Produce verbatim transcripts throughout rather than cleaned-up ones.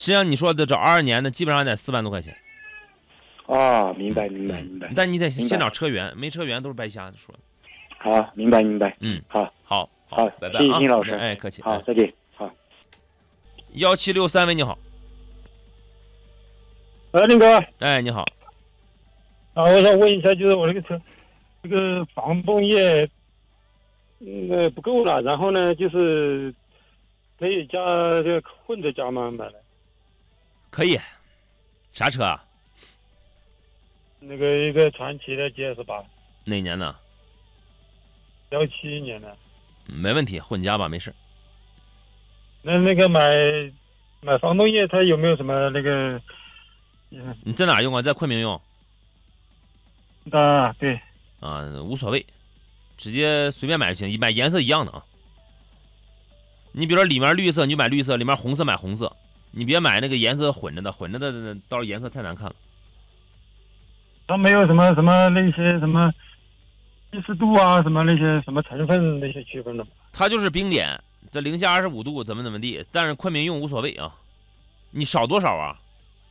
实际上你说的找二二年的，基本上得四万多块钱。 啊，明白明白明白。 但你得先找车源，没车源都是白瞎说的。 好，明白明白。 嗯， 好， 好， 好， 拜拜啊， 谢谢金老师。 哎，客气。 好，再见。好。 幺七六三，喂，你好。 呃，林哥。 哎，你好。 啊，我想问一下，就是我这个车，这个防冻液，嗯、呃，不够了。然后呢，就是可以加这个混着加吗？买了。 可以。啥车啊？ 那个一个传祺的 G S 八。 哪年的？ 幺七年的。 没问题，混加吧，没事。 那那个买买防冻液，它有没有什么那个？嗯、 你在哪用啊？在昆明用？ 啊，对。 啊，无所谓，直接随便买就行，买颜色一样的啊。你比如说里面绿色，你就买绿色；里面红色买红色。你别买那个颜色混着的，混着的到时候颜色太难看了。 它没有什么什么那些什么稀释度啊，什么那些什么成分那些区分的吗？ 它就是冰点，这零下二十五度怎么怎么地，但是昆明用无所谓啊。你少多少啊？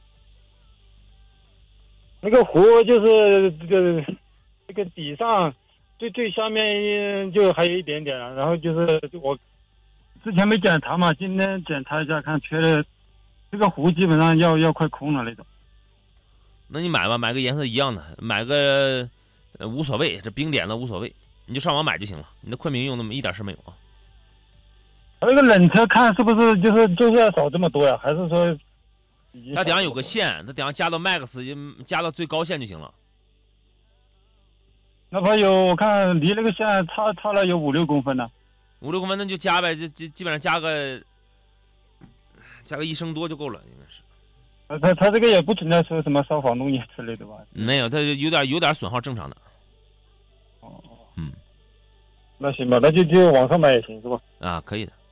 那个壶就是这个这个底上最最下面就还有一点点了，然后就是我之前没检查嘛，今天检查一下看缺的，这个壶基本上要要快空了那种。 那你买吧，买个颜色一样的，买个呃无所谓，这冰点的无所谓，你就上网买就行了。你的昆明用那么一点事没有啊？ 那个冷车看是不是就是就是要少这么多呀？还是说？ 它顶上有个线，它顶上加到 max 就加到最高线就行了。 那怕有，我看离那个线差差了有五六公分呢。 五六公分那就加呗，就就基本上加个加个一升多就够了，应该是。 呃，他他这个也不存在说什么烧防冻液之类的吧？ 没有，它有点有点损耗，正常的。 哦， 嗯， 那行吧，那就就网上买也行是吧？ 啊，可以的。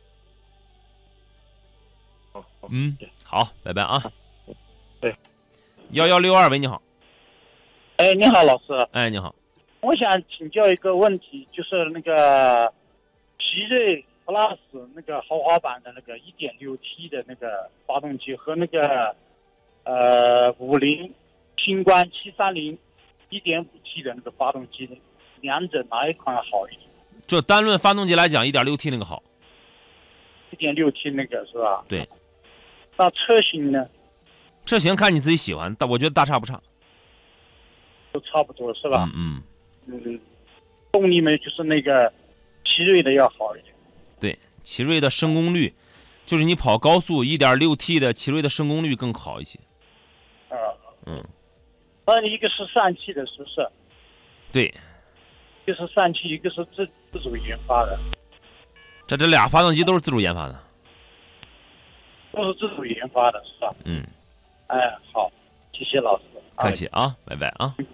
好， 嗯，好，拜拜啊。 对， 幺幺六二，喂，你好。 哎，你好，老师。 哎，你好。 我想请教一个问题，就是那个奇瑞 Plus 那个豪华版的那个 一点六 T 的那个发动机和那个呃五菱星光七三零 一点五 T 的那个发动机，两者哪一款好一点？ 就单论发动机来讲 ，一点六 T 那个好。 一点六 T 那个是吧？ 对。 那车型呢？ 车型看你自己喜欢，但我觉得大差不差。 都差不多是吧？ 嗯嗯。嗯，动力呢就是那个奇瑞的要好一点。 对，奇瑞的升功率，就是你跑高速 一点六 T 的奇瑞的升功率更好一些。 啊。 嗯。 那一个是上汽的，是不是？ 对。 一个是上汽，一个是自自主研发的。 这这俩发动机都是自主研发的。 都是自主研发的，是吧？ 嗯。 哎，好，谢谢老师。 客气啊，拜拜啊。